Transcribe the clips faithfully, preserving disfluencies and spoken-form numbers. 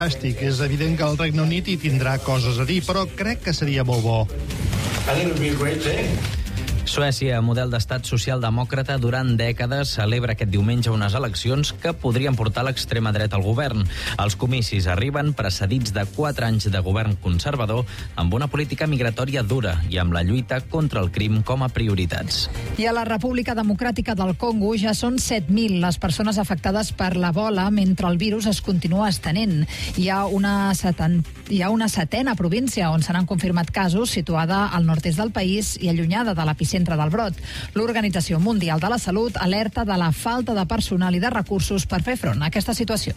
Fantàstic, és evident que el Regne Unit hi tindrà coses a dir, però crec que seria molt bo. I think it would be a great thing. Suècia, model d'estat socialdemòcrata durant dècades, celebra aquest diumenge unes eleccions que podrien portar l'extrema dreta al govern. Els comicis arriben precedits de quatre anys de govern conservador amb una política migratòria dura i amb la lluita contra el crim com a prioritats. I a la República Democràtica del Congo ja són set mil les persones afectades per l'Ebola mentre el virus es continua estenent. Hi ha una, seten... Hi ha una setena província on se n'han confirmat casos, situada al nord-est del país i allunyada de l'epicentre del brot. L'Organització Mundial de la Salut alerta de la falta de personal i de recursos per fer front a aquesta situació.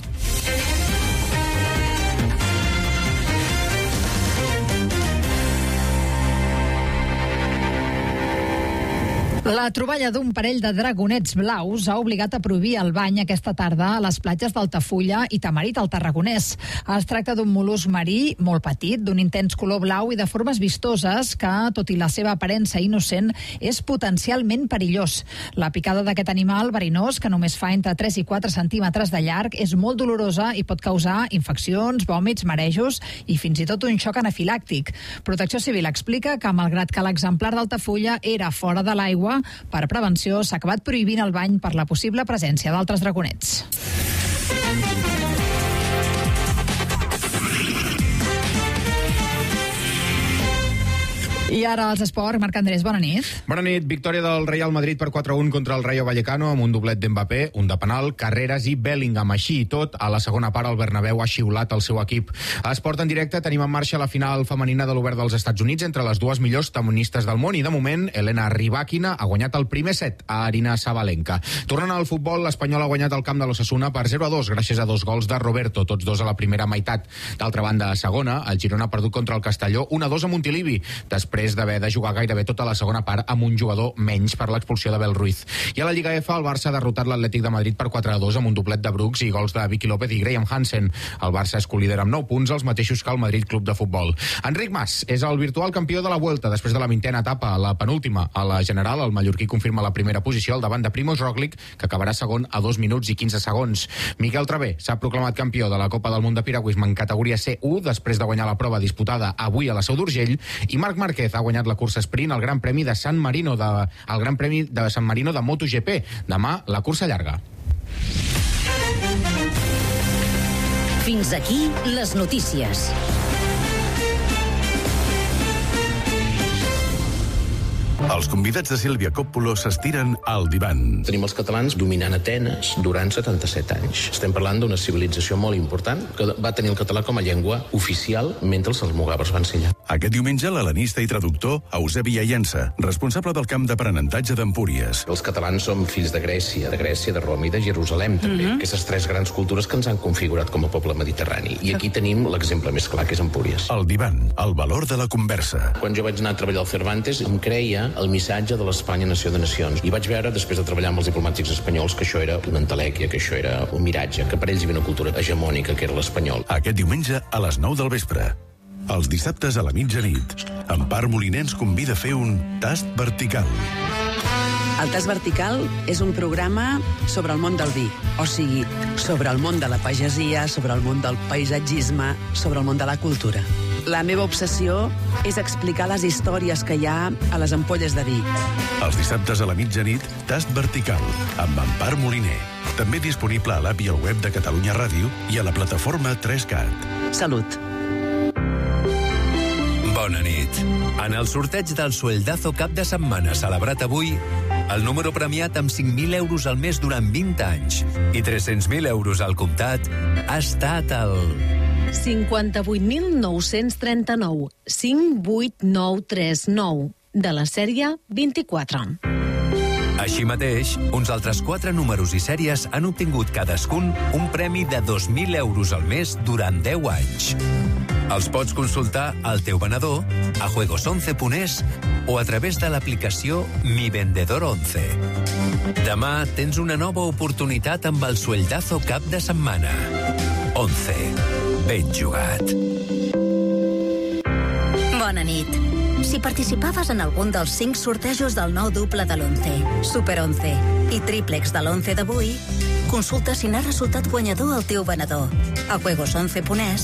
La troballa d'un parell de dragonets blaus ha obligat a prohibir el bany aquesta tarda a les platges d'Altafulla i Tamarit, al Tarragonès. Es tracta d'un mol·lusc marí molt petit, d'un intens color blau i de formes vistoses que, tot i la seva aparença innocent, és potencialment perillós. La picada d'aquest animal verinós, que només fa entre tres i quatre centímetres de llarg, és molt dolorosa i pot causar infeccions, vòmits, marejos i fins i tot un xoc anafilàctic. Protecció Civil explica que, malgrat que l'exemplar d'Altafulla era fora de l'aigua, per prevenció s'ha acabat prohibint el bany per la possible presència d'altres dragonets. I ara els esports. Marc Andrés, bona nit. Bona nit. Victòria del Real Madrid per quatre a un contra el Rayo Vallecano amb un doblet d'Mbappé, un de penal, Carreras i Bellingham. Així i tot, a la segona part el Bernabéu ha xiulat el seu equip. A Esport en directe tenim en marxa la final femenina de l'Obert dels Estats Units entre les dues millors tenistes del món i de moment Elena Rybakina ha guanyat el primer set a Aryna Sabalenka. Tornant al futbol, l'Espanyol ha guanyat el camp de l'Osasuna per zero a dos gràcies a dos gols de Roberto, tots dos a la primera meitat. D'altra banda, a segona, el Girona ha perdut contra el Castelló un a dos a Montilivi, després d'haver de jugar gairebé tota la segona part amb un jugador menys per l'expulsió de Bel Ruiz. I a la Lliga F, el Barça ha derrotat l'Atlètic de Madrid per quatre a dos amb un doblet de Brooks i gols de Vicky López i Graham Hansen. El Barça és colíder amb nou punts, els mateixos que el Madrid Club de Futbol. Enric Mas és el virtual campió de la Vuelta després de la vintena etapa, la penúltima. A la general, el mallorquí confirma la primera posició al davant de Primož Roglič, que acabarà segon a dos minuts i quinze segons. Miquel Travé s'ha proclamat campió de la Copa del Món de Piragüisme en categoria C u després de guanyar la prova disputada avui a la Seu d'Urgell, i Marc Márquez ha guanyat la cursa sprint al Gran Premi de San Marino de, el Gran Premi de San Marino de MotoGP. Demà, la cursa llarga. Fins aquí les notícies. Els convidats de Sílvia Coppolo s'estiren al divan. Tenim els catalans dominant Atenes durant setanta-set anys. Estem parlant d'una civilització molt important que va tenir el català com a llengua oficial mentre els almogàvers van ser allà. Aquest diumenge, l'hel·lenista i traductor Eusebi Aiensa, responsable del camp d'aprenentatge d'Empúries. Els catalans som fills de Grècia, de Grècia, de Roma i de Jerusalem, també. Mm-hmm. Aquestes tres grans cultures que ens han configurat com a poble mediterrani. I aquí tenim l'exemple més clar, que és Empúries. El divan, el valor de la conversa. Quan jo vaig anar a treballar al Cervantes, em creia el missatge de l'Espanya Nació de Nacions. I vaig veure, després de treballar amb els diplomàtics espanyols, que això era una entelèquia, que això era un miratge, que per ells hi havia una cultura hegemònica, que era l'espanyol. Aquest diumenge a les nou del vespre. Els dissabtes a la mitjanit, Empar Moliner ens convida a fer un tast vertical. El Tast Vertical és un programa sobre el món del vi, o sigui, sobre el món de la pagesia, sobre el món del paisatgisme, sobre el món de la cultura. La meva obsessió és explicar les històries que hi ha a les ampolles de vi. Els dissabtes a la mitjanit, Tast Vertical, amb Empar Moliner. També disponible a l'app i al web de Catalunya Ràdio i a la plataforma tres cat. Salut. Bona nit. En el sorteig del Sueldazo cap de setmana celebrat avui, el número premiat amb cinc mil euros al mes durant vint anys i tres-cents mil euros al comptat ha estat el... cinquanta-vuit mil nou-cents trenta-nou, cinc vuit nou tres nou, de la sèrie vint-i-quatre. Així mateix, uns altres quatre números i sèries han obtingut cadascun un premi de dos mil euros al mes durant deu anys. Els pots consultar al teu venedor, a juegos once punt es o a través de l'aplicació Mi Vendedor once. Demà tens una nova oportunitat amb el Sueldazo cap de setmana. once. Ben jugat. Bona nit. Si participaves en algun dels cinc sortejos del nou duple de l'once, Super once i triplex de l'once d'avui, Consulta si n'ha resultat guanyador el teu venedor. A juegos once punt es